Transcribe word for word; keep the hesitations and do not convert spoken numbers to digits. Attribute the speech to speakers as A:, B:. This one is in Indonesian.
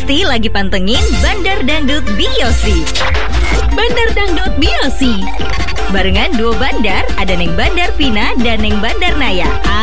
A: Pasti lagi pantengin Bandar Dangdut Biosi. Bandar Dangdut Biosi. Barengan duo bandar, ada Neng Bandar Vina dan Neng Bandar Naya.